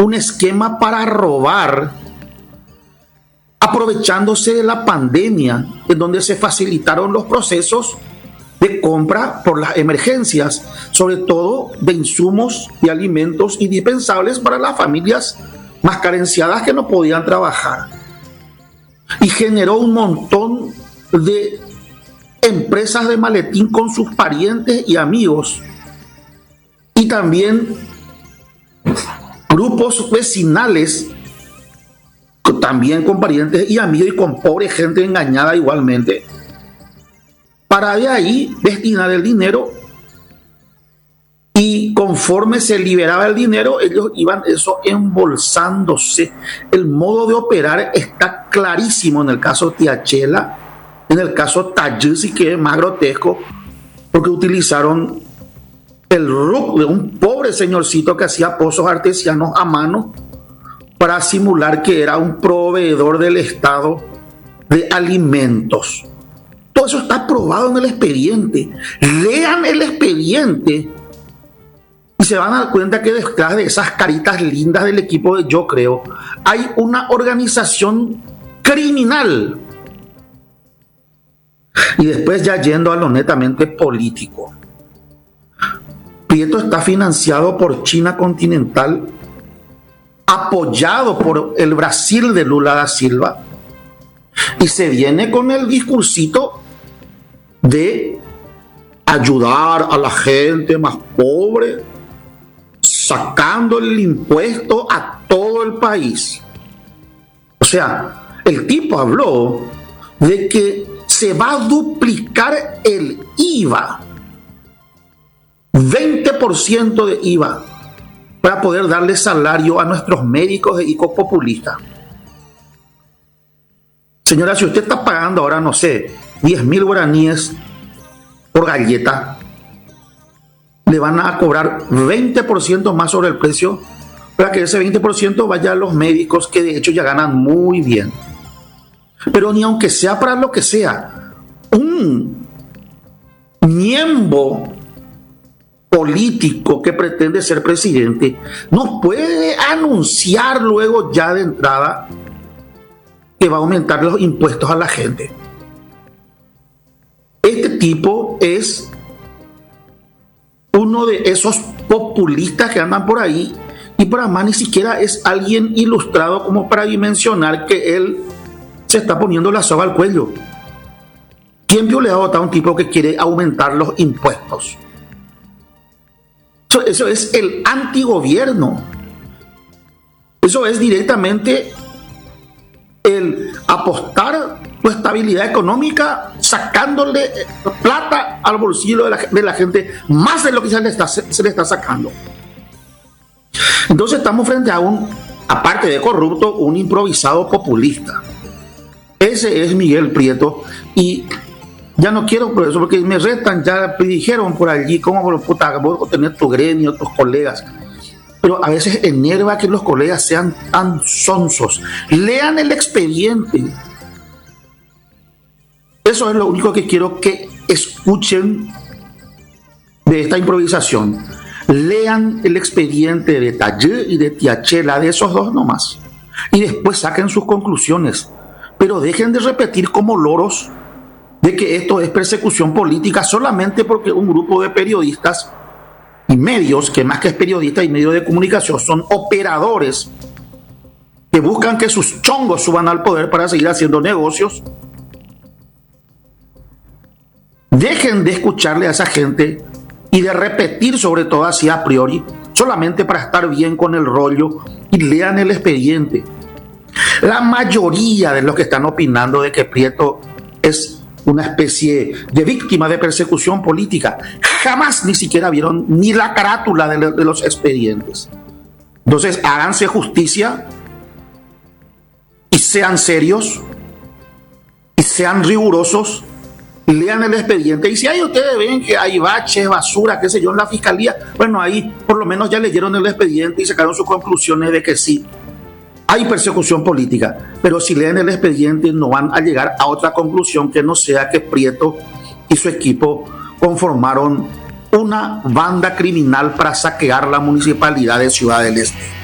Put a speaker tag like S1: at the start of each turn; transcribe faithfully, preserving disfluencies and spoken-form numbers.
S1: un esquema para robar, aprovechándose de la pandemia, en donde se facilitaron los procesos de compra por las emergencias, sobre todo de insumos y alimentos indispensables para las familias más carenciadas que no podían trabajar. Y generó un montón de empresas de maletín con sus parientes y amigos, y también grupos vecinales también con parientes y amigos y con pobre gente engañada igualmente, para de ahí destinar el dinero, y conforme se liberaba el dinero ellos iban eso embolsándose. El modo de operar está clarísimo en el caso Tiachela, en el caso Tayú sí que es más grotesco, porque utilizaron el R U C de un pobre señorcito que hacía pozos artesianos a mano para simular que era un proveedor del Estado de alimentos. Todo eso está probado en el expediente. Lean el expediente y se van a dar cuenta que detrás de esas caritas lindas del equipo de Yo Creo hay una organización criminal. Y después, ya yendo a lo netamente político, Prieto está financiado por China continental, apoyado por el Brasil de Lula da Silva, y se viene con el discursito de ayudar a la gente más pobre, sacando el impuesto a todo el país. O sea, el tipo habló de que se va a duplicar el I V A, veinte por ciento de I V A, para poder darle salario a nuestros médicos e populistas. Señora, si usted está pagando ahora, no sé, diez mil guaraníes por galleta, le van a cobrar veinte por ciento más sobre el precio para que ese veinte por ciento vaya a los médicos, que de hecho ya ganan muy bien. Pero ni aunque sea para lo que sea, un ñembo político que pretende ser presidente no puede anunciar luego ya de entrada que va a aumentar los impuestos a la gente. Este tipo es uno de esos populistas que andan por ahí, y para más ni siquiera es alguien ilustrado como para dimensionar que él se está poniendo la soga al cuello. ¿Quién vio le ha votado a un tipo que quiere aumentar los impuestos? Eso, eso es el antigobierno. Eso es directamente el apostar tu estabilidad económica sacándole plata al bolsillo de la, de la gente, más de lo que se le, está, se le está sacando. Entonces estamos frente a un, aparte de corrupto, un improvisado populista. Ese es Miguel Prieto, y ya no quiero por eso, porque me restan, ya dijeron por allí, cómo puta, vos tener tu gremio, tus colegas. Pero a veces enerva que los colegas sean tan sonsos. Lean el expediente. Eso es lo único que quiero que escuchen de esta improvisación. Lean el expediente de Tayú y de Tiachela, de esos dos nomás, y después saquen sus conclusiones. Pero dejen de repetir como loros de que esto es persecución política solamente porque un grupo de periodistas y medios, que más que es periodistas y medios de comunicación, son operadores que buscan que sus chongos suban al poder para seguir haciendo negocios. Dejen de escucharle a esa gente y de repetir, sobre todo así a priori, solamente para estar bien con el rollo, y lean el expediente. La mayoría de los que están opinando de que Prieto es una especie de víctima de persecución política jamás ni siquiera vieron ni la carátula de, de los expedientes. Entonces háganse justicia y sean serios y sean rigurosos. Lean el expediente, y si ahí ustedes ven que hay baches, basura, qué sé yo, en la fiscalía, bueno, ahí por lo menos ya leyeron el expediente y sacaron sus conclusiones de que sí hay persecución política. Pero si leen el expediente no van a llegar a otra conclusión que no sea que Prieto y su equipo conformaron una banda criminal para saquear la municipalidad de Ciudad del Este.